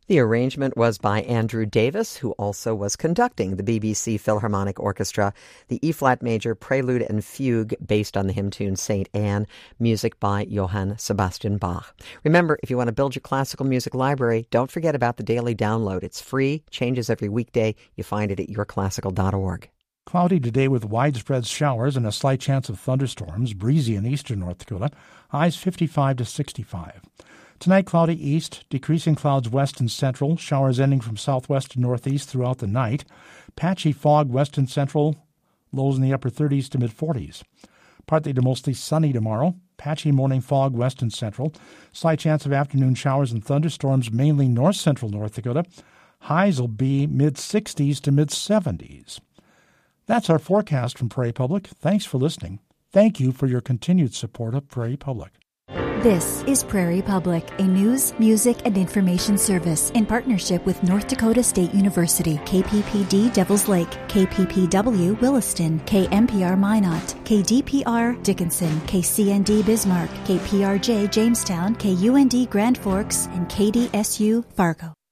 The arrangement was by Andrew Davis, who also was conducting the BBC Philharmonic Orchestra, the E-flat major Prelude and Fugue based on the hymn tune St. Anne, music by Johann Sebastian Bach. Remember, if you want to build your classical music library, don't forget about the daily download. It's free, changes every weekday. You find it at yourclassical.org. Cloudy today with widespread showers and a slight chance of thunderstorms, breezy in eastern North Dakota, highs 55 to 65. Tonight, cloudy east, decreasing clouds west and central, showers ending from southwest to northeast throughout the night. Patchy fog west and central, lows in the upper 30s to mid-40s. Partly to mostly sunny tomorrow. Patchy morning fog west and central. Slight chance of afternoon showers and thunderstorms mainly north-central North Dakota. Highs will be mid-60s to mid-70s. That's our forecast from Prairie Public. Thanks for listening. Thank you for your continued support of Prairie Public. This is Prairie Public, a news, music, and information service in partnership with North Dakota State University, KPPD Devils Lake, KPPW Williston, KMPR Minot, KDPR Dickinson, KCND Bismarck, KPRJ Jamestown, KUND Grand Forks, and KDSU Fargo.